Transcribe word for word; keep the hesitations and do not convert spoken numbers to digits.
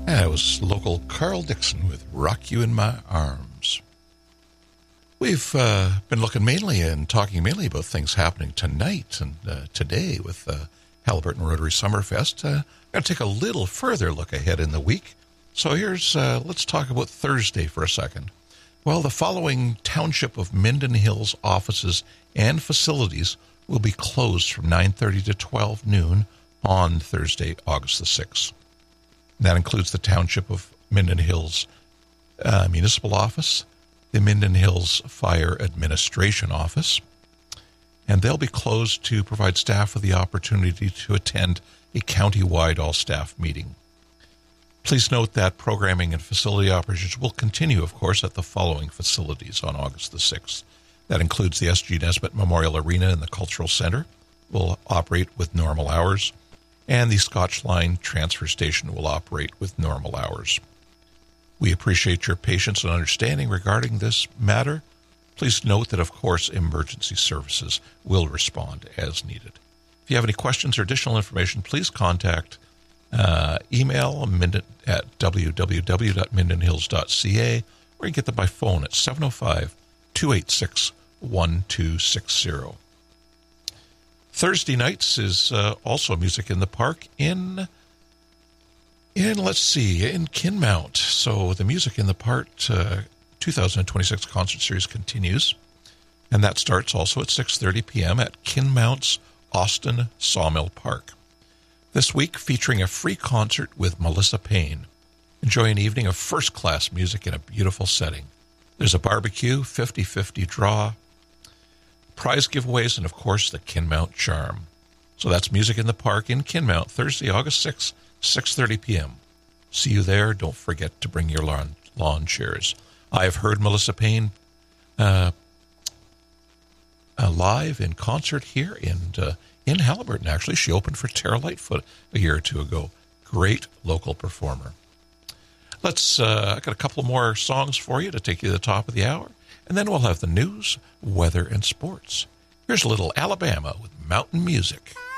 And it was local Carl Dixon with Rock You in My Arms. We've uh, been looking mainly and talking mainly about things happening tonight and uh, today with uh, Haliburton Rotary Summerfest. Uh, I'm going to take a little further look ahead in the week. So here's, uh, let's talk about Thursday for a second. Well, the following Township of Minden Hills offices and facilities will be closed from nine thirty to twelve noon on Thursday, August the sixth. That includes the Township of Minden Hills uh, Municipal Office, the Minden Hills Fire Administration Office, and they'll be closed to provide staff with the opportunity to attend a county-wide all-staff meeting. Please note that programming and facility operations will continue, of course, at the following facilities on August the sixth. That includes the S G Nesbitt Memorial Arena and the Cultural Center will operate with normal hours, and the Scotch Line Transfer Station will operate with normal hours. We appreciate your patience and understanding regarding this matter. Please note that, of course, emergency services will respond as needed. If you have any questions or additional information, please contact uh, email minden at w w w dot minden hills dot c a, or you can get them by phone at seven oh five, two eight six, one two six zero. Thursday nights is uh, also Music in the Park in, in, let's see, in Kinmount. So the Music in the Park uh, two thousand twenty-six concert series continues, and that starts also at six thirty p.m. at Kinmount's Austin Sawmill Park. This week featuring a free concert with Melissa Payne. Enjoy an evening of first-class music in a beautiful setting. There's a barbecue, fifty-fifty draw, prize giveaways, and, of course, the Kinmount Charm. So that's Music in the Park in Kinmount, Thursday, August sixth, six thirty p.m. See you there. Don't forget to bring your lawn, lawn chairs. I've heard Melissa Payne uh, uh, live in concert here in, uh, in Haliburton, actually. She opened for Tara Lightfoot a year or two ago. Great local performer. Let's, uh, I got a couple more songs for you to take you to the top of the hour. And then we'll have the news, weather, and sports. Here's a little Alabama with mountain music.